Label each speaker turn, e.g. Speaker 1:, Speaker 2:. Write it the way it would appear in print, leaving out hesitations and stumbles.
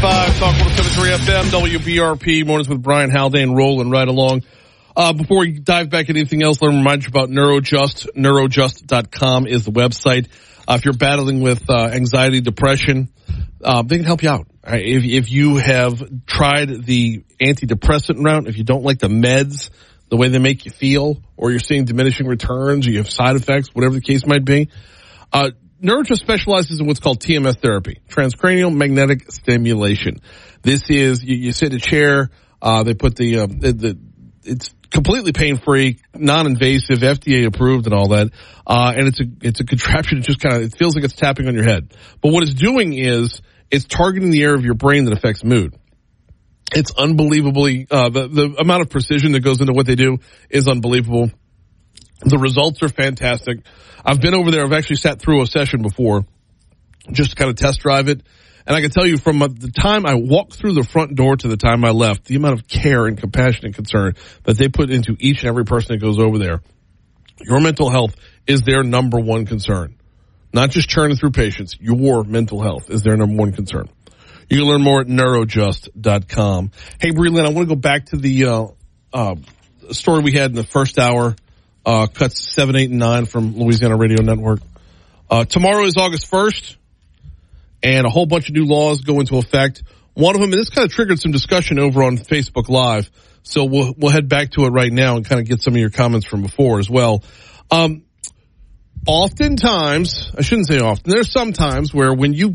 Speaker 1: 98.5, Talk 107.3 FM, WBRP, Mornings with Brian Haldane, rolling right along. Before we dive back into anything else, let me remind you about Neurojust. Neurojust.com is the website. If you're battling with anxiety, depression, they can help you out. Right? If you have tried the antidepressant route, if you don't like the meds, the way they make you feel, or you're seeing diminishing returns, or you have side effects, whatever the case might be, Neurojust specializes in what's called TMS therapy, transcranial magnetic stimulation. This is, you sit in a chair, they put it's completely pain-free, non-invasive, FDA approved and all that, and it's a contraption. It just it feels like it's tapping on your head. But what it's doing is, it's targeting the area of your brain that affects mood. It's unbelievably, the amount of precision that goes into what they do is unbelievable. The results are fantastic. I've been over there. I've actually sat through a session before just to kind of test drive it. And I can tell you from the time I walked through the front door to the time I left, the amount of care and compassion and concern that they put into each and every person that goes over there. Your mental health is their number one concern. Not just churning through patients. Your mental health is their number one concern. You can learn more at Neurojust.com. Hey, Breland, I want to go back to the story we had in the first hour. Cuts 7, 8, and 9 from Louisiana Radio Network. Tomorrow is August 1st, and a whole bunch of new laws go into effect. One of them, and this kind of triggered some discussion over on Facebook Live, so we'll head back to it right now and kind of get some of your comments from before as well. Oftentimes, I shouldn't say often, there's some times where when you